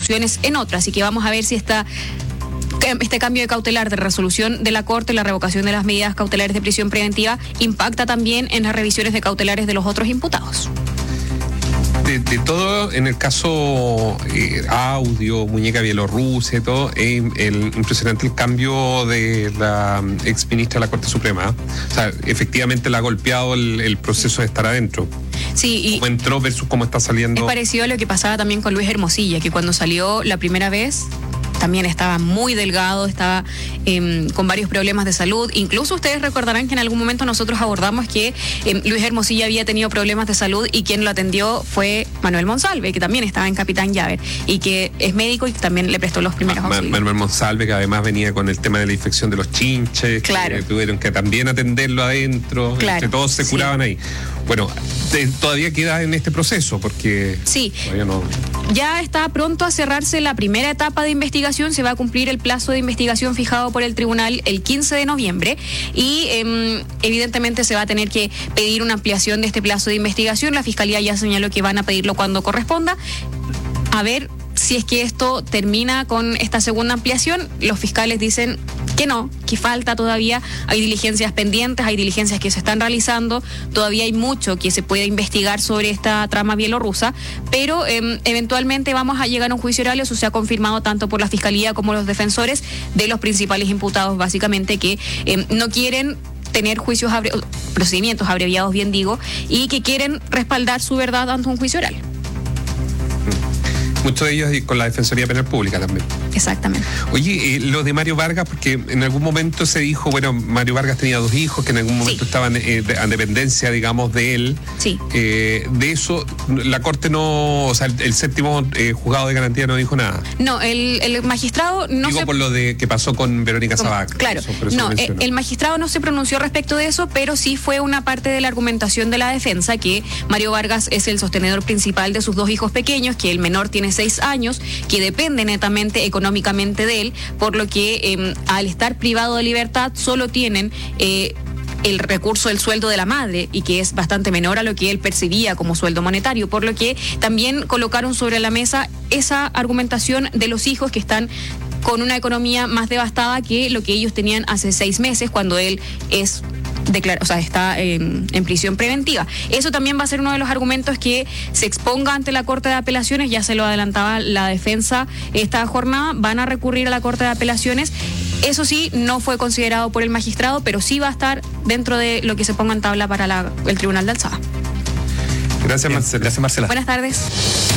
repercusiones en otras, y que vamos a ver si este cambio de cautelar de resolución de la Corte, la revocación de las medidas cautelares de prisión preventiva, impacta también en las revisiones de cautelares de los otros imputados. De todo, en el caso audio, muñeca bielorrusa y todo, impresionante el cambio de la exministra de la Corte Suprema. O sea, efectivamente la ha golpeado el proceso de estar adentro. Sí, y cómo entró versus cómo está saliendo. Es parecido a lo que pasaba también con Luis Hermosilla, que cuando salió la primera vez también estaba muy delgado, estaba con varios problemas de salud. Incluso ustedes recordarán que en algún momento nosotros abordamos que Luis Hermosilla había tenido problemas de salud y quien lo atendió fue Manuel Monsalve, que también estaba en Capitán Llaver y que es médico y que también le prestó los primeros auxilios. Manuel Monsalve, que además venía con el tema de la infección de los chinches, claro, que tuvieron que también atenderlo adentro, claro, que todos se curaban ahí. Bueno, todavía queda en este proceso porque sí, todavía no. Ya está pronto a cerrarse la primera etapa de investigación. Se va a cumplir el plazo de investigación fijado por el tribunal el 15 de noviembre y evidentemente se va a tener que pedir una ampliación de este plazo de investigación. La Fiscalía ya señaló que van a pedirlo cuando corresponda. A ver si es que esto termina con esta segunda ampliación. Los fiscales dicen que no, que falta todavía, hay diligencias pendientes, hay diligencias que se están realizando, todavía hay mucho que se puede investigar sobre esta trama bielorrusa, pero eventualmente vamos a llegar a un juicio oral. Eso se ha confirmado tanto por la Fiscalía como los defensores de los principales imputados, básicamente, que no quieren tener procedimientos abreviados, bien digo, y que quieren respaldar su verdad ante un juicio oral. Muchos de ellos con la Defensoría Penal Pública también. Exactamente. Oye, lo de Mario Vargas, porque en algún momento se dijo, bueno, Mario Vargas tenía 2 hijos que en algún momento estaban en dependencia, digamos, de él. Sí. De eso, la Corte no, o sea, el séptimo juzgado de garantía no dijo nada. No, el magistrado no digo por lo de que pasó con Verónica Sabac. Claro, no, el magistrado no se pronunció respecto de eso, pero sí fue una parte de la argumentación de la defensa que Mario Vargas es el sostenedor principal de sus 2 hijos pequeños, que el menor tiene 6 años, que depende netamente económicamente de él, por lo que al estar privado de libertad solo tienen el recurso del sueldo de la madre, y que es bastante menor a lo que él percibía como sueldo monetario, por lo que también colocaron sobre la mesa esa argumentación de los hijos que están con una economía más devastada que lo que ellos tenían hace 6 meses cuando él está en prisión preventiva. Eso también va a ser uno de los argumentos que se exponga ante la Corte de Apelaciones. Ya se lo adelantaba la defensa esta jornada, van a recurrir a la Corte de Apelaciones. Eso sí, no fue considerado por el magistrado, pero sí va a estar dentro de lo que se ponga en tabla para el Tribunal de Alzada. Gracias, Marcela. Buenas tardes.